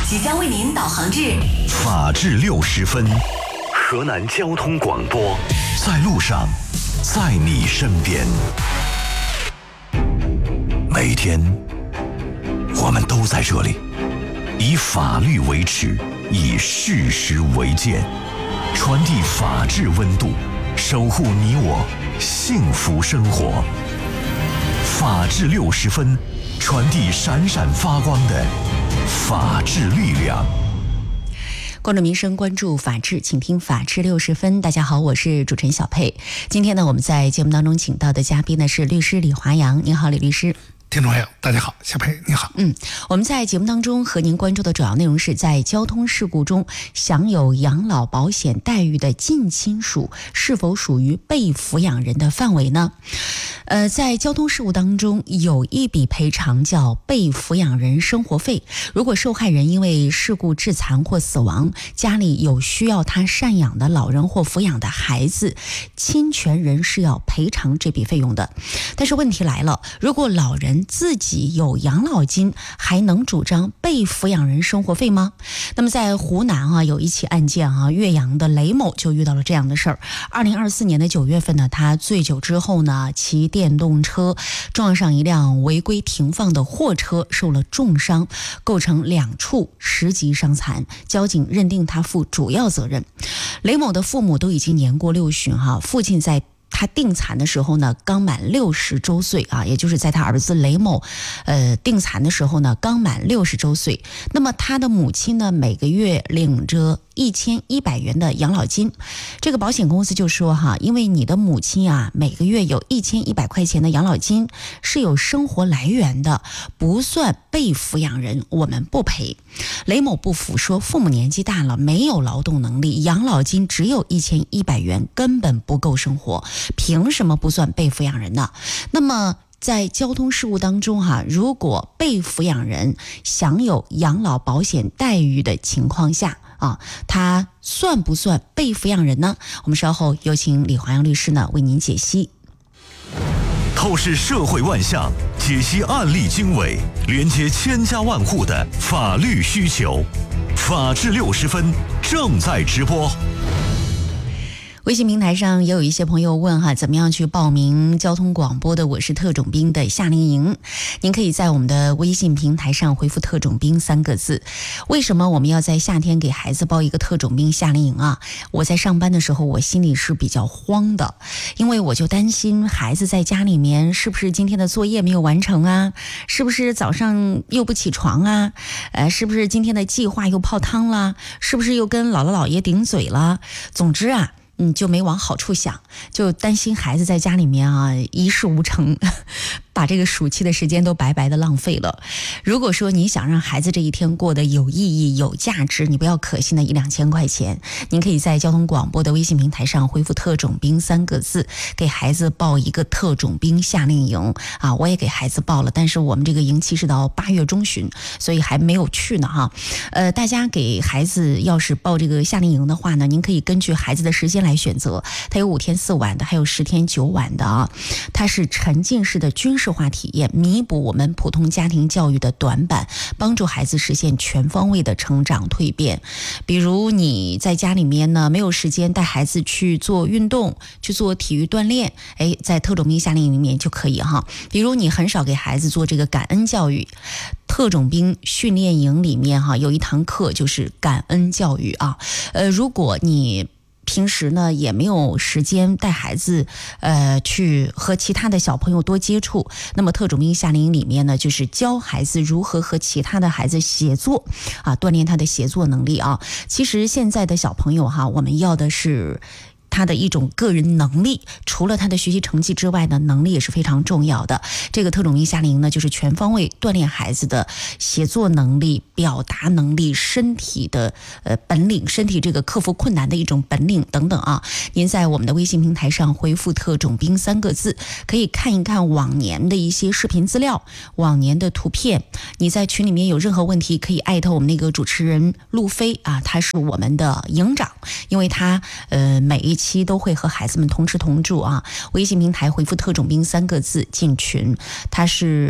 即将为您导航至法治60分，河南交通广播，在路上，在你身边。每天，我们都在这里，以法律为尺，以事实为鉴，传递法治温度，守护你我幸福生活。法治60分，传递闪闪发光的法治力量。 关注民生，关注法治，请听法治60分。大家好，我是主持人小佩。今天呢，我们在节目当中请到的嘉宾呢是律师李华阳。您好，李律师。 听众朋友大家好，小佩你好。 我们在节目当中和您关注的主要内容是在交通事故中享有养老保险待遇的近亲属是否属于被抚养人的范围呢？在交通事故当中有一笔赔偿叫被抚养人生活费，如果受害人因为事故致残或死亡，家里有需要他赡养的老人或抚养的孩子，侵权人是要赔偿这笔费用的。但是问题来了，如果老人自己有养老金，还能主张被抚养人生活费吗？那么在湖南有一起案件岳阳的雷某就遇到了这样的事儿。2024年的9月份呢，他醉酒之后呢，骑电动车撞上一辆违规停放的货车，受了重伤，构成2处10级伤残，交警认定他负主要责任。雷某的父母都已经年过60，父亲在他定残的时候呢，刚满60周岁也就是在他儿子雷某定残的时候呢，刚满60周岁。那么他的母亲呢，每个月领着1100元的养老金。这个保险公司就说因为你的母亲每个月有1100块钱的养老金，是有生活来源的，不算被抚养人，我们不赔。雷某不服，说父母年纪大了，没有劳动能力，养老金只有1100元，根本不够生活，凭什么不算被抚养人呢？那么在交通事故当中如果被抚养人享有养老保险待遇的情况下他算不算被抚养人呢？我们稍后有请李华阳律师呢为您解析。 透视社会万象，解析案例经纬，连接千家万户的法律需求。法治60分正在直播。 微信平台上也有一些朋友问怎么样去报名交通广播的我是特种兵的夏令营。您可以在我们的微信平台上回复特种兵3个字。为什么我们要在夏天给孩子报一个特种兵夏令营我在上班的时候我心里是比较慌的，因为我就担心孩子在家里面是不是今天的作业没有完成是不是早上又不起床是不是今天的计划又泡汤了，是不是又跟姥姥姥爷顶嘴了。总之就没往好处想，就担心孩子在家里面一事无成，把这个暑期的时间都白白的浪费了。如果说你想让孩子这一天过得有意义有价值，你不要可惜那1-2千块钱，您可以在交通广播的微信平台上回复特种兵3个字，给孩子报一个特种兵夏令营我也给孩子报了，但是我们这个营期是到8月中旬，所以还没有去呢大家给孩子要是报这个夏令营的话呢，您可以根据孩子的时间来选择，它有5天4晚的，还有10天9晚的它是沉浸式的军事化体验，弥补我们普通家庭教育的短板，帮助孩子实现全方位的成长蜕变。比如你在家里面呢没有时间带孩子去做运动，去做体育锻炼，在特种兵夏令营里面就可以比如你很少给孩子做这个感恩教育，特种兵训练营里面有一堂课就是感恩教育如果你平时呢也没有时间带孩子去和其他的小朋友多接触，那么特种兵夏令营里面呢就是教孩子如何和其他的孩子协作锻炼他的协作能力其实现在的小朋友我们要的是他的一种个人能力，除了他的学习成绩之外呢，能力也是非常重要的。这个特种兵夏令营呢，就是全方位锻炼孩子的写作能力、表达能力、身体的本领、身体这个克服困难的一种本领等等您在我们的微信平台上回复特种兵3个字，可以看一看往年的一些视频资料、往年的图片。你在群里面有任何问题，可以艾特我们那个主持人陆飞他是我们的营长，因为他每一期都会和孩子们同吃同住微信平台回复特种兵3个字进群，他是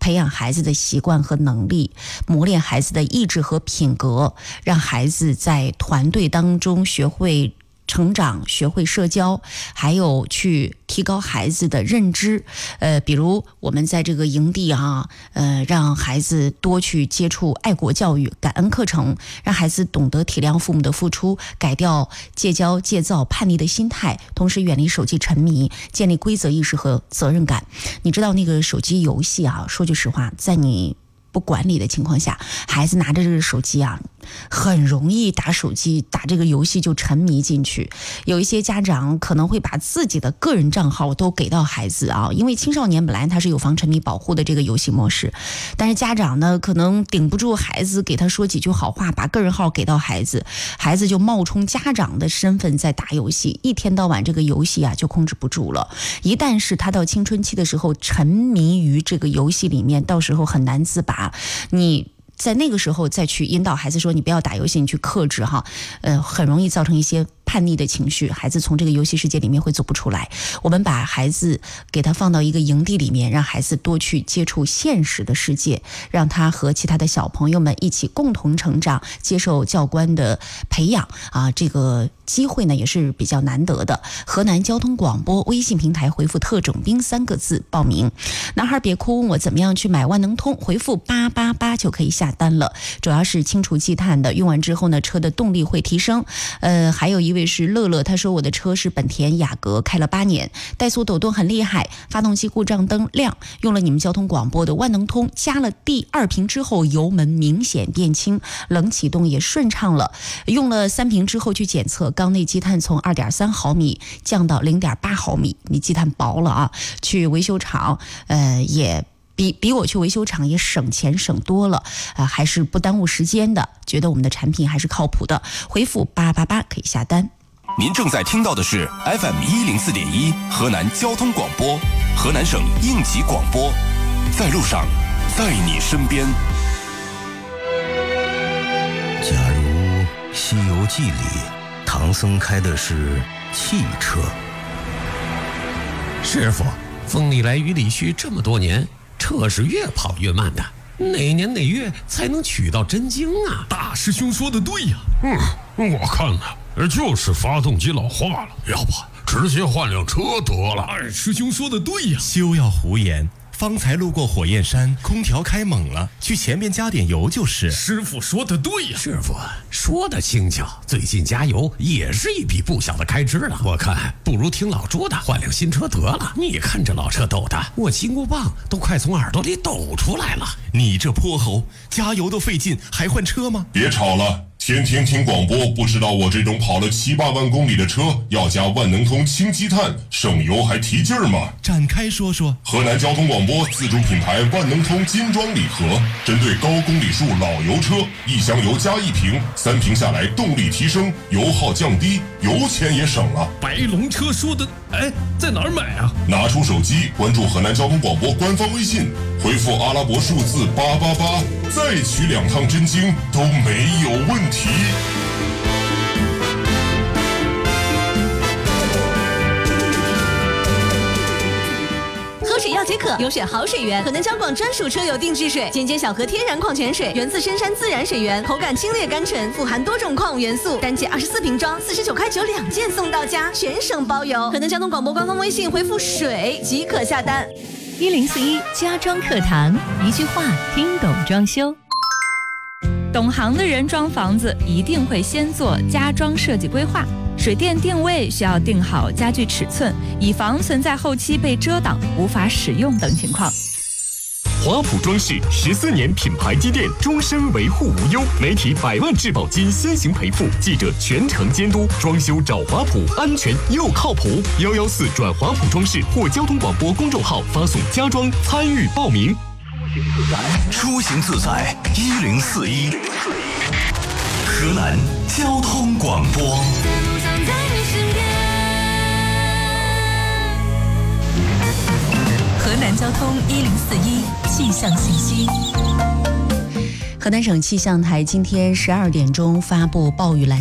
培养孩子的习惯和能力，磨练孩子的意志和品格，让孩子在团队当中学会成长，学会社交，还有去提高孩子的认知。比如我们在这个营地让孩子多去接触爱国教育、感恩课程，让孩子懂得体谅父母的付出，改掉戒骄戒躁叛逆的心态，同时远离手机沉迷，建立规则意识和责任感。你知道那个手机游戏说句实话，在你不管理的情况下，孩子拿着这个手机很容易打手机打这个游戏就沉迷进去。有一些家长可能会把自己的个人账号都给到孩子因为青少年本来他是有防沉迷保护的这个游戏模式，但是家长呢可能顶不住孩子给他说几句好话，把个人号给到孩子，孩子就冒充家长的身份在打游戏，一天到晚这个游戏就控制不住了。一旦是他到青春期的时候沉迷于这个游戏里面，到时候很难自拔。你在那个时候再去引导孩子说你不要打游戏，你去克制很容易造成一些叛逆的情绪，孩子从这个游戏世界里面会走不出来。我们把孩子给他放到一个营地里面，让孩子多去接触现实的世界，让他和其他的小朋友们一起共同成长，接受教官的培养这个机会呢也是比较难得的。河南交通广播微信平台回复特种兵3个字报名。男孩别哭问我怎么样去买万能通，回复888就可以下单了。主要是清除积碳的，用完之后呢车的动力会提升。还有一位是乐乐，他说我的车是本田雅阁，开了8年，怠速抖动很厉害，发动机故障灯亮，用了你们交通广播的万能通，加了第2瓶之后油门明显变轻，冷启动也顺畅了。用了3瓶之后去检测，缸内积碳从2.3毫米降到0.8毫米，你积碳薄了去维修厂也比我去维修厂也省钱省多了还是不耽误时间的，觉得我们的产品还是靠谱的。回复888可以下单。 您正在听到的是 FM104.1 河南交通广播，河南省应急广播，在路上，在你身边。 假如《西游记》里唐僧开的是汽车， 师傅，风里来雨里去这么多年，车是越跑越慢的，哪年哪月才能取到真经啊？ 大师兄说的对呀。我看就是发动机老化了，要不直接换辆车得了。二师兄说的对呀。 休要胡言，方才路过火焰山，空调开猛了，去前面加点油就是。 师傅说的对呀。 师傅说的轻巧，最近加油也是一笔不小的开支了。我看不如听老朱的，换辆新车得了。你看这老车抖的，我金箍棒都快从耳朵里抖出来了。 你这泼猴，加油都费劲，还换车吗？ 别吵了，天天听广播，不知道我这种跑了7、8万公里的车要加万能通清积碳，省油还提劲儿吗？ 展开说说。 河南交通广播自主品牌万能通金装礼盒，针对高公里数老油车，1箱油加1瓶，3瓶下来动力提升，油耗降低，油钱也省了。 白龙车说的，在哪儿买啊？ 拿出手机关注河南交通广播官方微信，回复阿拉伯数字888，再取2趟真经都没有问题。 喝水要解渴，有选好水源，河南交广专属车友定制水，间小河天然矿泉水，源自深山自然水源，口感清冽甘醇，富含多种矿物元素，单件24瓶装，49块9，2件送到家，全省包邮。河南交通广播官方微信回复水即可下单。 1041家装课堂，一句话听懂装修。懂行的人装房子一定会先做家装设计规划，水电定位需要定好家具尺寸，以防存在后期被遮挡无法使用等情况。 华普装饰14年品牌积淀，终身维护无忧，媒体100万质保金先行赔付，记者全程监督，装修找华普，安全又靠谱。114转华普装饰或交通广播公众号发送家装参与报名。 出行自在1041，河南交通广播。 河南交通1041气象信息。 河南省气象台今天12点钟发布暴雨蓝